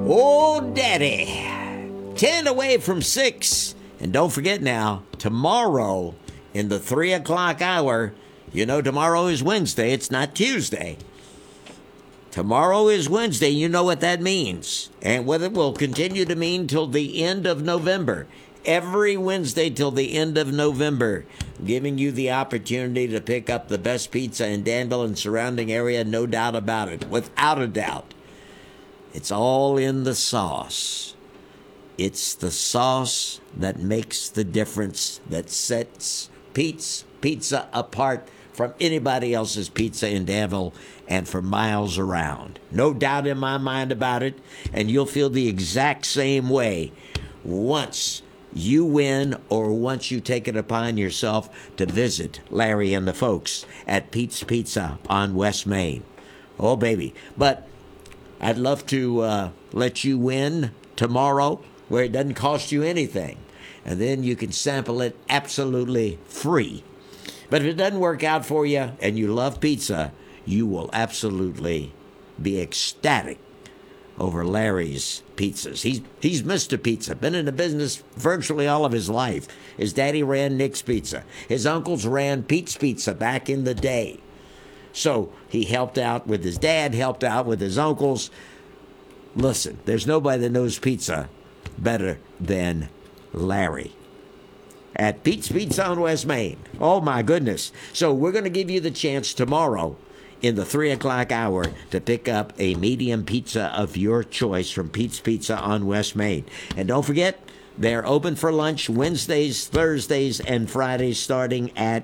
Oh, Daddy. 10 away from 6. And don't forget now, tomorrow in the 3 o'clock hour, you know tomorrow is Wednesday, it's not Tuesday. Tomorrow is Wednesday, you know what that means. And what it will continue to mean till the end of November. Every Wednesday till the end of November, giving you the opportunity to pick up the best pizza in Danville and surrounding area, no doubt about it, without a doubt. It's all in the sauce. It's the sauce that makes the difference, that sets Pete's Pizza apart from anybody else's pizza in Danville and for miles around. No doubt in my mind about it, and you'll feel the exact same way once you win or once you take it upon yourself to visit Larry and the folks at Pete's Pizza on West Main. Oh, baby. But I'd love to let you win tomorrow where it doesn't cost you anything. And then you can sample it absolutely free. But if it doesn't work out for you and you love pizza, you will absolutely be ecstatic over Larry's pizzas. He's Mr. Pizza, been in the business virtually all of his life. His daddy ran Nick's Pizza. His uncles ran Pete's Pizza back in the day. So he helped out with his dad, helped out with his uncles. Listen, there's nobody that knows pizza better than Larry at Pete's Pizza on West Main. Oh, my goodness. So we're going to give you the chance tomorrow in the 3 o'clock hour to pick up a medium pizza of your choice from Pete's Pizza on West Main. And don't forget, they're open for lunch Wednesdays, Thursdays, and Fridays starting at